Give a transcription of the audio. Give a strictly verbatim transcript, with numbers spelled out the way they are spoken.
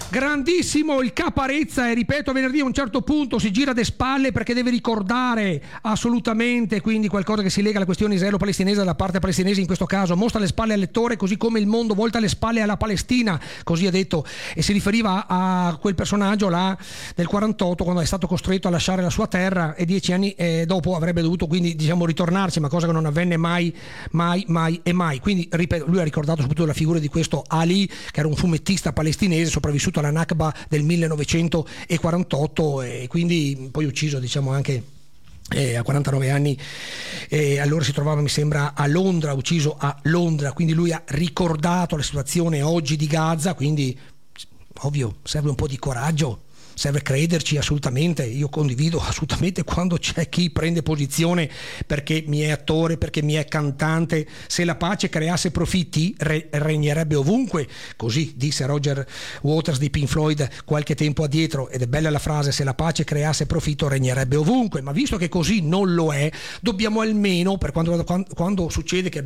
Grandissimo il Caparezza, e ripeto, venerdì a un certo punto si gira de spalle perché deve ricordare assolutamente, quindi qualcosa che si lega alla questione israelo-palestinese dalla parte palestinese in questo caso, mostra le spalle al lettore così come il mondo volta le spalle alla Palestina, così ha detto, e si riferiva a quel personaggio là del quarantotto quando è stato costretto a lasciare la sua terra e dieci anni eh, dopo avrebbe dovuto quindi diciamo ritornarci, ma cosa che non avvenne mai, mai, mai e mai. Quindi ripeto, lui ha ricordato soprattutto la figura di questo Ali, che era un fumettista palestinese sopravvissuto alla Nakba del millenovecentoquarantotto e quindi poi ucciso diciamo anche eh, a quarantanove anni, eh, allora si trovava mi sembra a Londra, ucciso a Londra, quindi lui ha ricordato la situazione oggi di Gaza, quindi ovvio serve un po' di coraggio, serve crederci assolutamente. Io condivido assolutamente quando c'è chi prende posizione perché mi è attore, perché mi è cantante. Se la pace creasse profitti re- regnerebbe ovunque, così disse Roger Waters di Pink Floyd qualche tempo addietro, ed è bella la frase: se la pace creasse profitto regnerebbe ovunque. Ma visto che così non lo è, dobbiamo almeno, per quando, quando, quando succede che